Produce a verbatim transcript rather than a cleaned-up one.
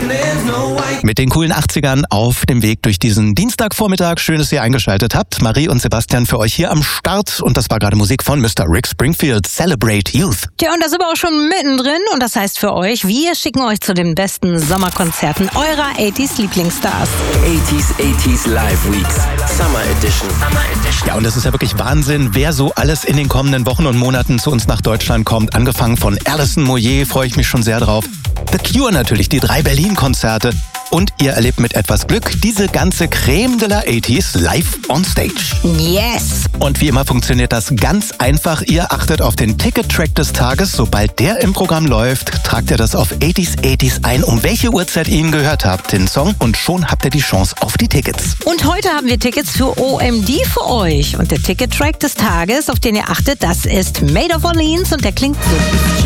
Mit den coolen achtzigern auf dem Weg durch diesen Dienstagvormittag. Schön, dass ihr eingeschaltet habt. Marie und Sebastian für euch hier am Start. Und das war gerade Musik von Mister Rick Springfield, Celebrate Youth. Tja, und da sind wir auch schon mittendrin. Und das heißt für euch, wir schicken euch zu den besten Sommerkonzerten eurer achtziger Lieblingsstars. achtziger, achtziger Live Weeks, Summer Edition. Summer Edition. Ja, und das ist ja wirklich Wahnsinn, wer so alles in den kommenden Wochen und Monaten zu uns nach Deutschland kommt. Angefangen von Alison Moyet, freue ich mich schon sehr drauf. The Cure natürlich, die drei Berlin-Konzerte. Und ihr erlebt mit etwas Glück diese ganze Creme de la achtziger live on stage. Yes! Und wie immer funktioniert das ganz einfach. Ihr achtet auf den Ticket-Track des Tages. Sobald der im Programm läuft, tragt ihr das auf achtziger achtziger ein, um welche Uhrzeit ihr ihn gehört habt, den Song. Und schon habt ihr die Chance auf die Tickets. Und heute haben wir Tickets für O M D für euch. Und der Ticket-Track des Tages, auf den ihr achtet, das ist Made of Orleans und der klingt so.